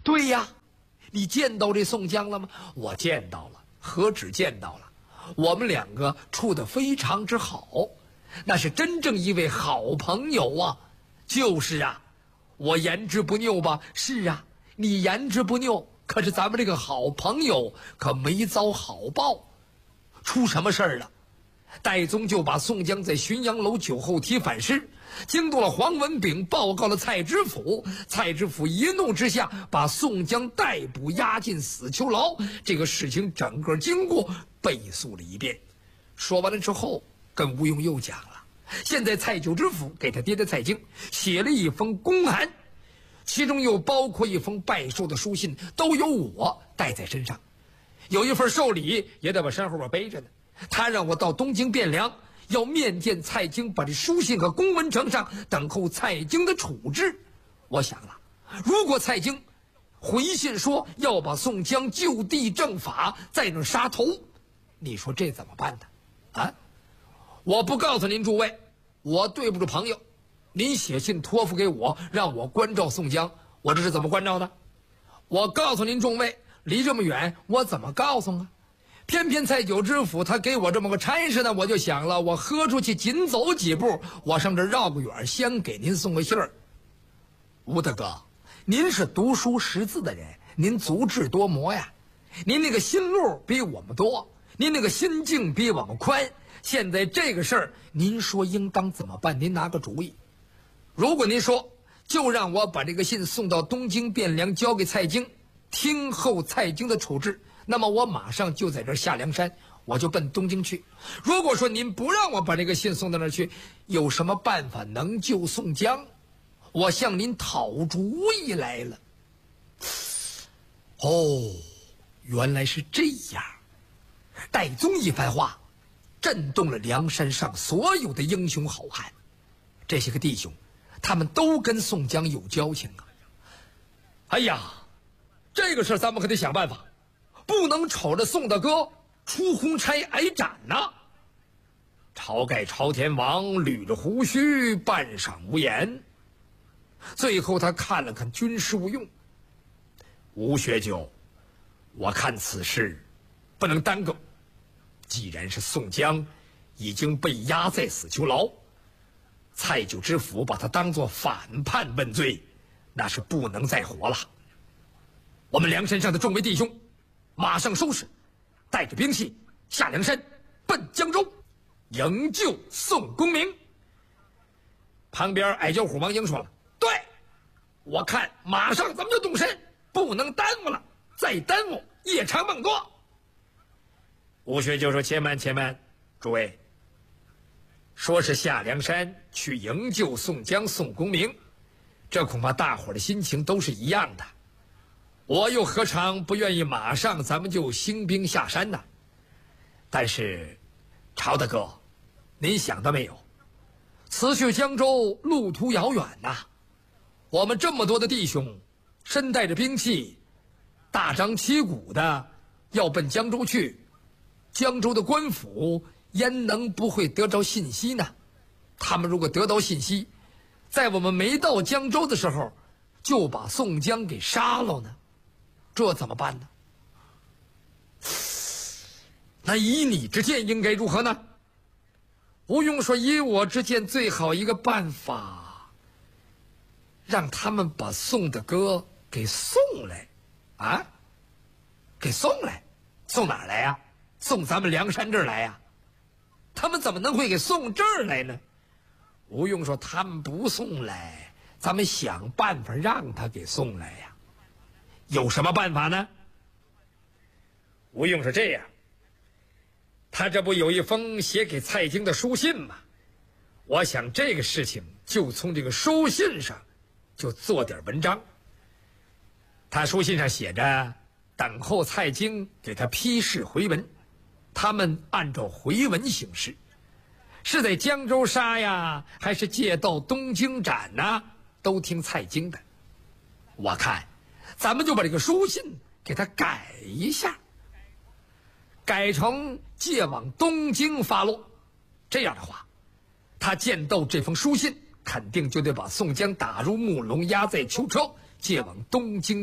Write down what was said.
对呀，你见到这宋江了吗？我见到了，何止见到了，我们两个处得非常之好，那是真正一位好朋友啊。就是啊，我言之不拗吧？是啊，你言之不拗。可是咱们这个好朋友可没遭好报，出什么事儿了？戴宗就把宋江在浔阳楼酒后梯反诗惊动了黄文炳，报告了蔡知府。蔡知府一怒之下把宋江逮捕押进死囚牢。这个事情整个经过背述了一遍。说完了之后，跟吴用又讲了，现在蔡九知府给他爹的蔡京写了一封公函，其中又包括一封拜寿的书信，都由我带在身上。有一份寿礼也得把身后边背着呢。他让我到东京汴梁，要面见蔡京，把这书信和公文呈上，等候蔡京的处置。我想了，如果蔡京回信说要把宋江就地正法，在那杀头，你说这怎么办呢？啊，我不告诉您诸位，我对不住朋友。您写信托付给我，让我关照宋江，我这是怎么关照的？我告诉您众位，离这么远，我怎么告诉啊？偏偏蔡九知府他给我这么个差事呢，我就想了，我喝出去紧走几步，我上这绕个远，先给您送个信儿。吴大哥，您是读书识字的人，您足智多谋呀，您那个心路比我们多，您那个心境比我们宽。现在这个事儿，您说应当怎么办？您拿个主意。如果您说就让我把这个信送到东京汴梁，交给蔡京，听候蔡京的处置，那么我马上就在这儿下梁山，我就奔东京去。如果说您不让我把这个信送到那儿去，有什么办法能救宋江？我向您讨主意来了。哦，原来是这样。戴宗一番话震动了梁山上所有的英雄好汉，这些个弟兄他们都跟宋江有交情啊。哎呀，这个事咱们可得想办法，不能瞅着宋大哥出红差挨斩呐。晁盖朝天王捋着胡须，半晌无言。最后他看了看军师吴用，吴学究，我看此事不能耽搁。既然是宋江已经被押在死囚牢，蔡九知府把他当作反叛问罪，那是不能再活了。我们梁山上的众位弟兄马上收拾，带着兵器下梁山，奔江州营救宋公明。旁边矮脚虎王英说了，对，我看马上咱们就动身，不能耽误了，再耽误夜长梦多。吴学究说，且慢且慢，诸位，说是下梁山去营救宋江宋公明，这恐怕大伙的心情都是一样的，我又何尝不愿意马上咱们就兴兵下山呢？但是晁大哥，您想到没有，此去江州路途遥远呐，我们这么多的弟兄身带着兵器，大张旗鼓的要奔江州去，江州的官府焉能不会得着信息呢？他们如果得到信息，在我们没到江州的时候就把宋江给杀了呢，这怎么办呢？那以你之见应该如何呢？吴用说，以我之见，最好一个办法，让他们把宋大哥给送来啊，给送来。送哪儿来呀？送咱们梁山这儿来呀？他们怎么能会给送这儿来呢？吴用说，他们不送来，咱们想办法让他给送来呀。有什么办法呢？吴用说，这样，他这不有一封写给蔡京的书信吗？我想这个事情就从这个书信上就做点文章。他书信上写着，等候蔡京给他批示回文，他们按照回文行事，是在江州杀呀，还是借到东京斩呢？都听蔡京的。我看咱们就把这个书信给他改一下，改成借往东京发落。这样的话，他见到这封书信，肯定就得把宋江打入木笼，押在囚车，借往东京